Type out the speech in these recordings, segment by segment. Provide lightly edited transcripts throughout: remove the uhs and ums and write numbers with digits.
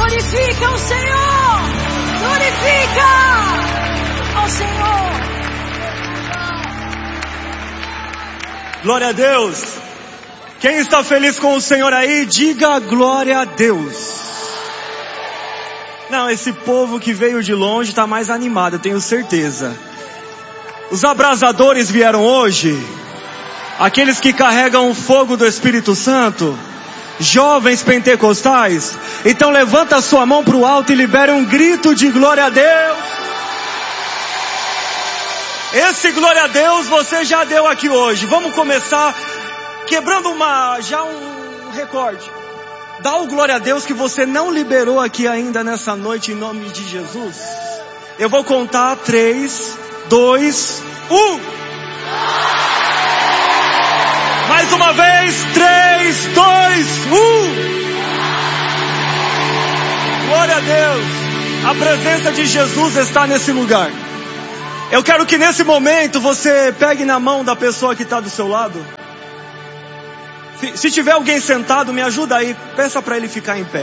Glorifica o Senhor! Glorifica ao Senhor! Glória a Deus! Quem está feliz com o Senhor aí, diga glória a Deus. Não, esse povo que veio de longe está mais animado, eu tenho certeza. Os abrasadores vieram hoje, aqueles que carregam o fogo do Espírito Santo, jovens pentecostais. Então levanta a sua mão para o alto e libere um grito de glória a Deus. Esse glória a Deus você já deu aqui hoje. Vamos começar quebrando um recorde. Dá o glória a Deus que você não liberou aqui ainda nessa noite, em nome de Jesus. Eu vou contar 3, 2, 1. Mais uma vez, 3, 2, 1. Glória a Deus. A presença de Jesus está nesse lugar. Eu quero que nesse momento você pegue na mão da pessoa que está do seu lado. Se tiver alguém sentado, me ajuda aí. Peça para ele ficar em pé.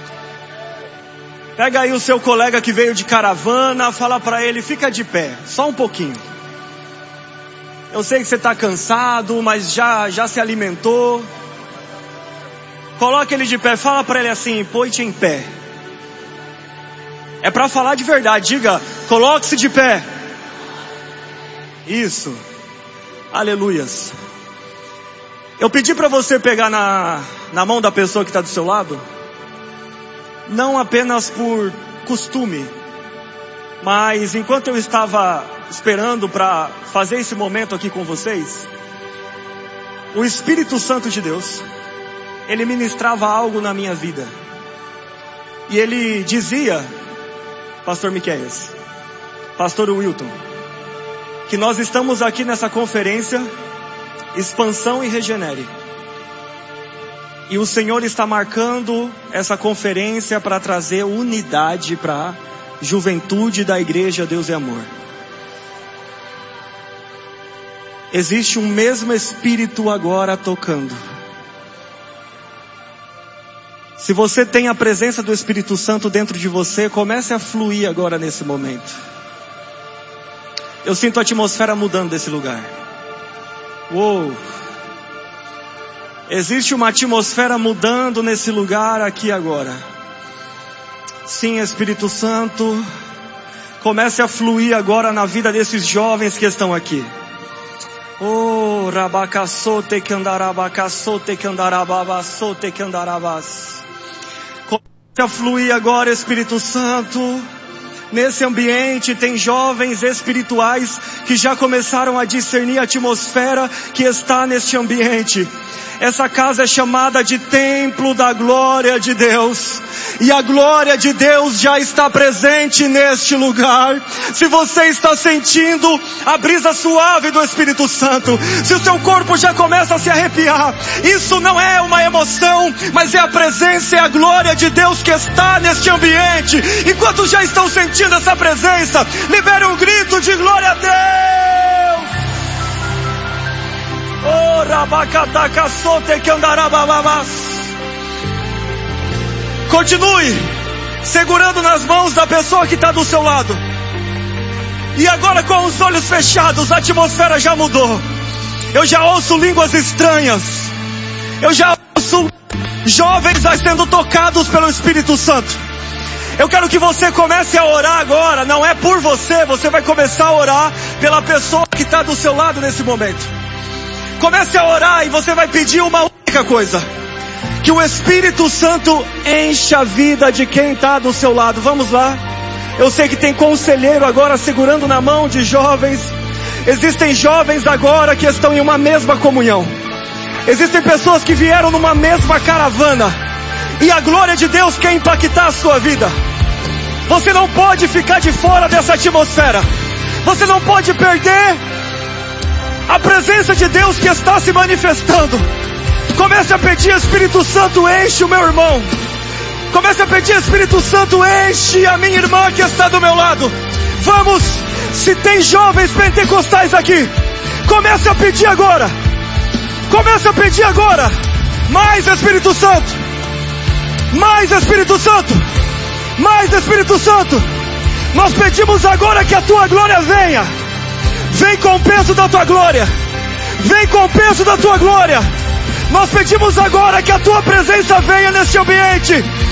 Pega aí o seu colega que veio de caravana. Fala para ele, fica de pé. Só um pouquinho. Eu sei que você está cansado, mas já se alimentou. Coloca ele de pé. Fala para ele assim, põe-te em pé. É para falar de verdade. Diga, coloque-se de pé. Isso. Aleluias. Eu pedi para você pegar na mão da pessoa que está do seu lado, não apenas por costume, mas enquanto eu estava esperando para fazer esse momento aqui com vocês, o Espírito Santo de Deus, ele ministrava algo na minha vida. E ele dizia, Pastor Miqueias, Pastor Wilton, que nós estamos aqui nessa conferência Expansão e Regenere. E o Senhor está marcando essa conferência para trazer unidade para a juventude da igreja Deus e Amor. Existe um mesmo Espírito agora tocando. Se você tem a presença do Espírito Santo dentro de você, comece a fluir agora nesse momento. Eu sinto a atmosfera mudando desse lugar. Uou! Existe uma atmosfera mudando nesse lugar aqui agora. Sim, Espírito Santo, comece a fluir agora na vida desses jovens que estão aqui. Oh, rabacaçote que andarabacaçote que andarababaçote que andarabas. Comece a fluir agora, Espírito Santo. Nesse ambiente tem jovens espirituais que já começaram a discernir a atmosfera que está neste ambiente. Essa casa é chamada de templo da glória de Deus. E a glória de Deus já está presente neste lugar. Se você está sentindo a brisa suave do Espírito Santo, se o seu corpo já começa a se arrepiar, isso não é uma emoção, mas é a presença e a glória de Deus que está neste ambiente. Enquanto já estão sentindo essa presença, libere um grito de glória a Deus. Oh, rabacatacaçote que andarabababas. Continue segurando nas mãos da pessoa que está do seu lado. E agora, com os olhos fechados, a atmosfera já mudou. Eu já ouço línguas estranhas. Eu já ouço jovens sendo tocados pelo Espírito Santo. Eu quero que você comece a orar agora. Não é por você, você vai começar a orar pela pessoa que está do seu lado nesse momento. Comece a orar e você vai pedir uma única coisa: que o Espírito Santo encha a vida de quem está do seu lado. Vamos lá. Eu sei que tem conselheiro agora segurando na mão de jovens. Existem jovens agora que estão em uma mesma comunhão. Existem pessoas que vieram numa mesma caravana. E a glória de Deus quer impactar a sua vida. Você não pode ficar de fora dessa atmosfera. Você não pode perder a presença de Deus que está se manifestando. Comece a pedir: Espírito Santo, enche o meu irmão. Comece a pedir: Espírito Santo, enche a minha irmã que está do meu lado. Vamos, se tem jovens pentecostais aqui, comece a pedir agora. Comece a pedir agora. Mais Espírito Santo. Mais Espírito Santo. mais, Espírito Santo. Nós pedimos agora que a tua glória venha. Vem com o peso da tua glória. Vem com o peso da tua glória. Nós pedimos agora que a tua presença venha neste ambiente.